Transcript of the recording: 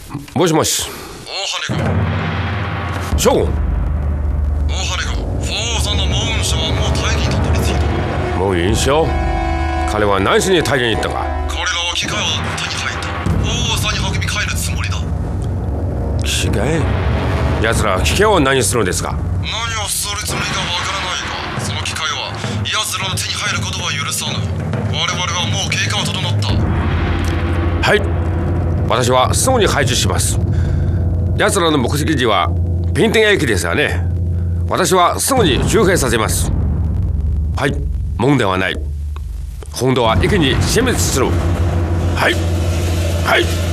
もしもし。 大羽君。 将軍。 大羽君、フォーザのモーン社はもう大義にたどり着いた。 モーン社？彼は何しに大義に行ったか。 彼らは機械を手に入った。フォーザに運び帰るつもりだ。 機械？奴ら機械を何するのですか。 何をするつもりかわからないが、その機械は奴らの手に入ることは許さぬ。我々はもう計画は整った。 はい、私はすぐに配置します。奴らの目的地はピンテン駅ですがね。私はすぐに周辺させます。はい、問題はない。今度は駅に殲滅する。はいはい。